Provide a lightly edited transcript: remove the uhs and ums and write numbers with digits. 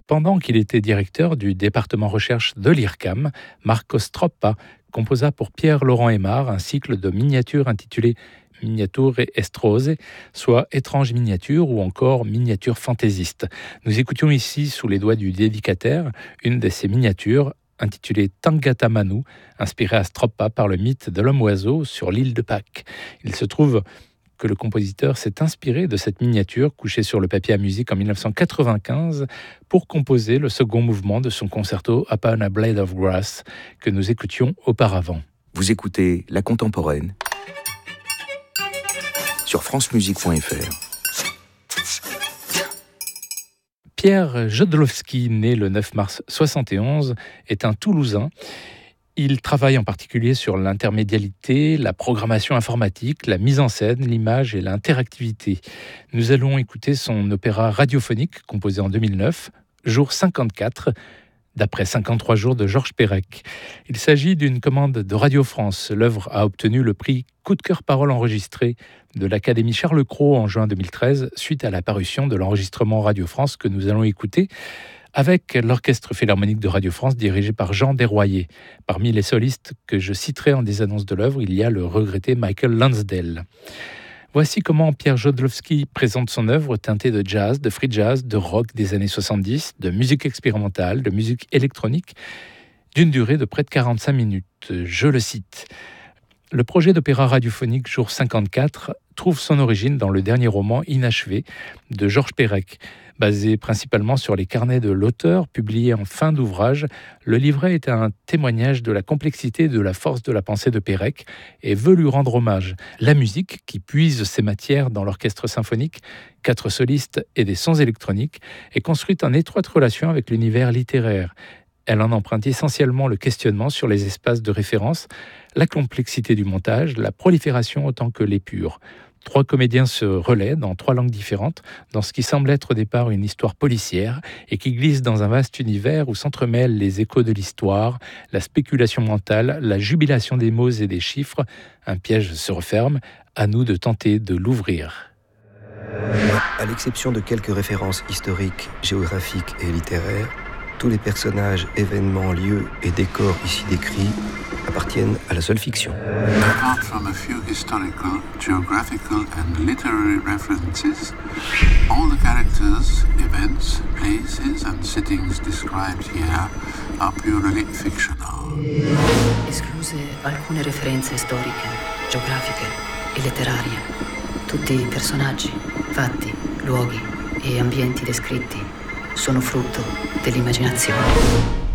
Pendant qu'il était directeur du département recherche de l'IRCAM, Marco Stroppa composa pour Pierre-Laurent Aimard un cycle de miniatures intitulé Miniature Estrose, soit étranges miniatures ou encore miniatures fantaisistes. Nous écoutions ici, sous les doigts du dédicataire, une de ces miniatures intitulée Tangata Manu, inspirée à Stroppa par le mythe de l'homme-oiseau sur l'île de Pâques. Il se trouve que le compositeur s'est inspiré de cette miniature couchée sur le papier à musique en 1995 pour composer le second mouvement de son concerto Upon a Blade of Grass que nous écoutions auparavant. Vous écoutez La Contemporaine sur francemusique.fr. Pierre Jodlowski, né le 9 mars 1971, est un Toulousain. Il travaille en particulier sur l'intermédialité, la programmation informatique, la mise en scène, l'image et l'interactivité. Nous allons écouter son opéra radiophonique composé en 2009, Jour 54, d'après 53 jours de Georges Perec. Il s'agit d'une commande de Radio France. L'œuvre a obtenu le prix Coup de cœur parole enregistré de l'Académie Charles Cros en juin 2013, suite à la parution de l'enregistrement Radio France que nous allons écouter avec l'Orchestre Philharmonique de Radio France dirigé par Jean Desroyers. Parmi les solistes que je citerai en des annonces de l'œuvre, il y a le regretté Michael Lansdale. Voici comment Pierre Jodlowski présente son œuvre teintée de jazz, de free jazz, de rock des années 70, de musique expérimentale, de musique électronique, d'une durée de près de 45 minutes. Je le cite. Le projet d'opéra radiophonique Jour 54 trouve son origine dans le dernier roman inachevé de Georges Perec. Basé principalement sur les carnets de l'auteur, publié en fin d'ouvrage, le livret est un témoignage de la complexité et de la force de la pensée de Perec et veut lui rendre hommage. La musique, qui puise ses matières dans l'orchestre symphonique, 4 solistes et des sons électroniques, est construite en étroite relation avec l'univers littéraire. Elle en emprunte essentiellement le questionnement sur les espaces de référence, la complexité du montage, la prolifération autant que l'épure. 3 comédiens se relaient dans 3 langues différentes, dans ce qui semble être au départ une histoire policière et qui glisse dans un vaste univers où s'entremêlent les échos de l'histoire, la spéculation mentale, la jubilation des mots et des chiffres. Un piège se referme, à nous de tenter de l'ouvrir. À l'exception de quelques références historiques, géographiques et littéraires, tous les personnages, événements, lieux et décors ici décrits appartiennent à la seule fiction. Apart from a few historical, geographical and literary references, all the characters, events, places and settings described here are purely fictional. Escluse alcune referenze storiche, geografiche e letterarie. Tutti i personaggi, fatti, luoghi e ambienti descritti sono frutto dell'immaginazione.